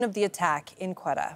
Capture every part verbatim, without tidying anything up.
of the attack in Quetta.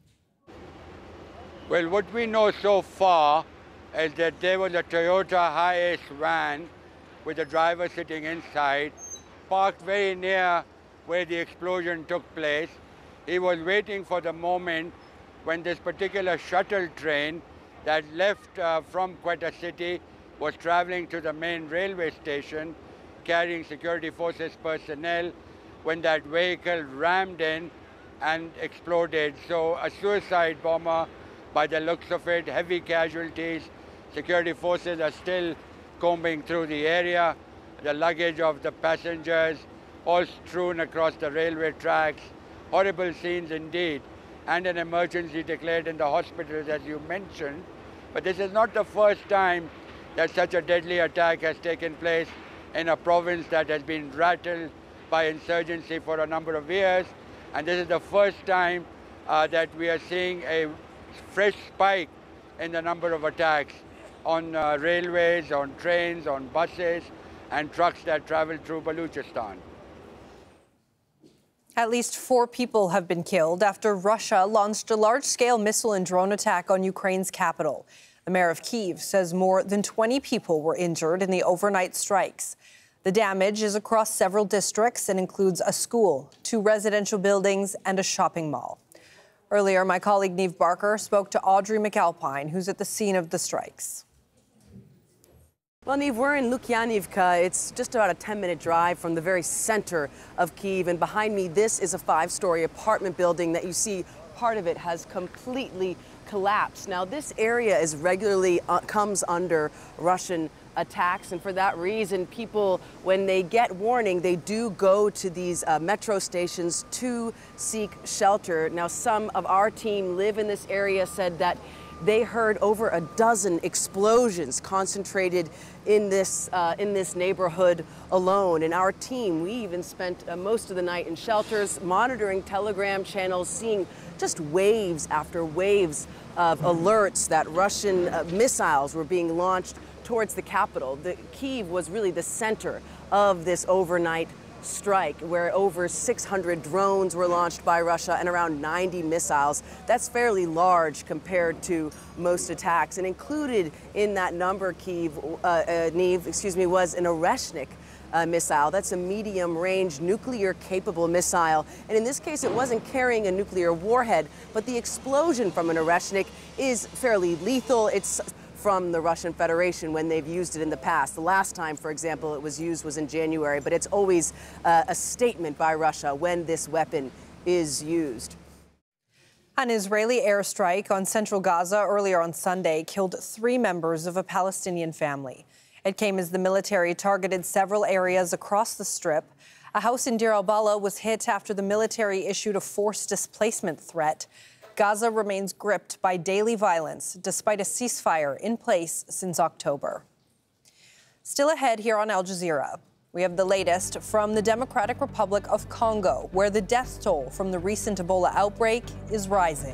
Well, what we know so far is that there was a Toyota Hiace van with the driver sitting inside, parked very near where the explosion took place. He was waiting for the moment when this particular shuttle train that left uh, from Quetta City was traveling to the main railway station, carrying security forces personnel, when that vehicle rammed in and exploded. So a suicide bomber by the looks of it, heavy casualties. Security forces are still combing through the area. The luggage of the passengers all strewn across the railway tracks. Horrible scenes indeed. And an emergency declared in the hospitals, as you mentioned. But this is not the first time that such a deadly attack has taken place in a province that has been rattled by insurgency for a number of years. And this is the first time uh, that we are seeing a fresh spike in the number of attacks on uh, railways, on trains, on buses, and trucks that travel through Baluchistan. At least four people have been killed after Russia launched a large-scale missile and drone attack on Ukraine's capital. The mayor of Kyiv says more than twenty people were injured in the overnight strikes. The damage is across several districts and includes a school, two residential buildings, and a shopping mall. Earlier, my colleague Neve Barker spoke to Audrey McAlpine, who's at the scene of the strikes. Well, Neve, we're in Lukyanivka. It's just about a ten-minute drive from the very center of Kyiv. And behind me, this is a five-story apartment building that you see part of it has completely collapsed. Now, this area is regularly uh, comes under Russian attacks, and for that reason, people, when they get warning, they do go to these uh, metro stations to seek shelter. Now, some of our team live in this area, said that they heard over a dozen explosions concentrated in this uh, in this neighborhood alone. And our team, we even spent uh, most of the night in shelters, monitoring Telegram channels, seeing just waves after waves of alerts that Russian uh, missiles were being launched towards the capital. The Kyiv was really the center of this overnight strike, where over six hundred drones were launched by Russia and around ninety missiles. That's fairly large compared to most attacks. And included in that number, Kyiv, uh, uh, Neve, excuse me, was an Oreshnik uh, missile. That's a medium-range nuclear-capable missile. And in this case, it wasn't carrying a nuclear warhead, but the explosion from an Oreshnik is fairly lethal. It's from the Russian Federation when they've used it in the past. The last time, for example, it was used was in January, but it's always uh, a statement by Russia when this weapon is used. An Israeli airstrike on central Gaza earlier on Sunday killed three members of a Palestinian family. It came as the military targeted several areas across the Strip. A house in Deir al-Balah was hit after the military issued a forced displacement threat. Gaza remains gripped by daily violence, despite a ceasefire in place since October. Still ahead here on Al Jazeera, we have the latest from the Democratic Republic of Congo, where the death toll from the recent Ebola outbreak is rising.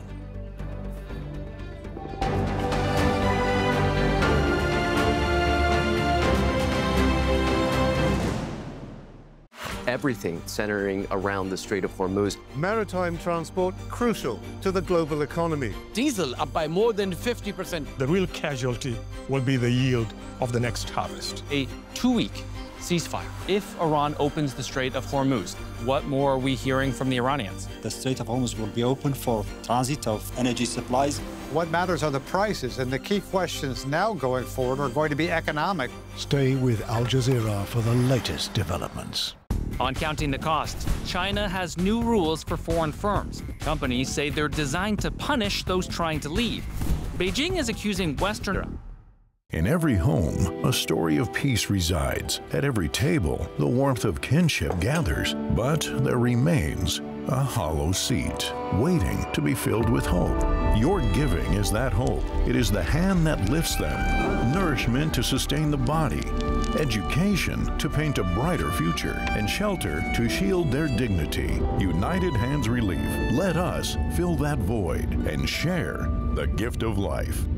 Everything centering around the Strait of Hormuz. Maritime transport crucial to the global economy. Diesel up by more than fifty percent. The real casualty will be the yield of the next harvest. A two-week ceasefire. If Iran opens the Strait of Hormuz, what more are we hearing from the Iranians? The Strait of Hormuz will be open for transit of energy supplies. What matters are the prices, and the key questions now going forward are going to be economic. Stay with Al Jazeera for the latest developments. On counting the costs, China has new rules for foreign firms. Companies say they're designed to punish those trying to leave. Beijing is accusing Western. In every home, a story of peace resides. At every table, the warmth of kinship gathers. But there remains a hollow seat, waiting to be filled with hope. Your giving is that hope. It is the hand that lifts them, nourishment to sustain the body, education to paint a brighter future, and shelter to shield their dignity. United Hands Relief. Let us fill that void and share the gift of life.